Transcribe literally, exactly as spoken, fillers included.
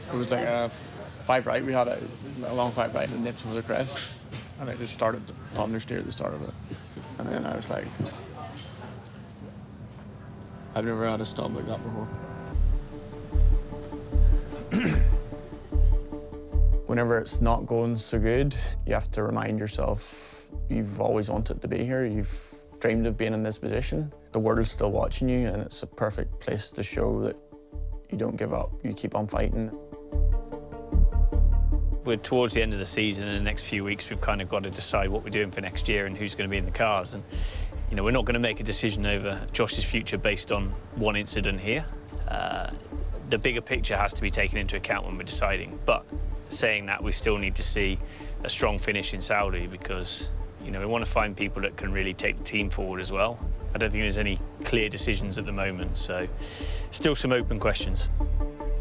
It was like a five right. We had a, a long five right and nips over the crest. And I just started to understeer at the start of it. And then I was like, I've never had a stub like that before. Whenever it's not going so good, you have to remind yourself you've always wanted to be here. You've dreamed of being in this position. The world's still watching you, and it's a perfect place to show that you don't give up, you keep on fighting. We're towards the end of the season, and in the next few weeks we've kind of got to decide what we're doing for next year and who's going to be in the cars. And you know, we're not going to make a decision over Josh's future based on one incident here. Uh, the bigger picture has to be taken into account when we're deciding. But saying that, we still need to see a strong finish in Saudi because you know we want to find people that can really take the team forward as well. I don't think there's any clear decisions at the moment, so still some open questions.